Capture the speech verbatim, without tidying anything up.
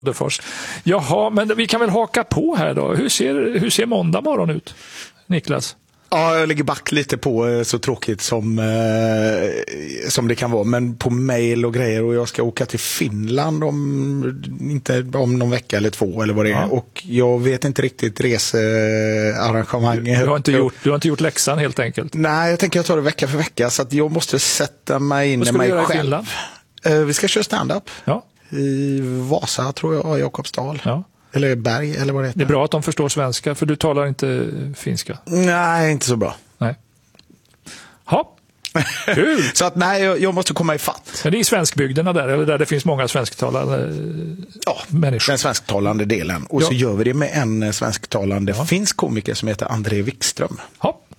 Först. Jaha, men vi kan väl haka på här då. Hur ser, hur ser måndag morgon ut, Niklas? Ja, jag ligger back lite på, så tråkigt som, eh, som det kan vara. Men på mail och grejer, och jag ska åka till Finland om, inte om någon vecka eller två eller vad det är. Ja. Och jag vet inte riktigt researrangemang. Du, du, har inte gjort, du har inte gjort läxan helt enkelt? Nej, jag tänker jag tar det vecka för vecka, så att jag måste sätta mig in i mig själv. Vad ska du göra i Finland? Finland? Eh, vi ska köra stand-up. Ja. I Vasa, tror jag, Jakobsdal. Ja. Eller Berg, eller vad det heter. Det är bra att de förstår svenska, för du talar inte finska. Nej, inte så bra. Nej. Ja, kul! Så att nej, jag, jag måste komma i fatt. Men det är i svenskbygderna där, eller där det finns många svensktalande ja, människor. Den svensktalande delen. Och ja. så gör vi det med en svensktalande ja. finsk komiker som heter André Wikström. Ja.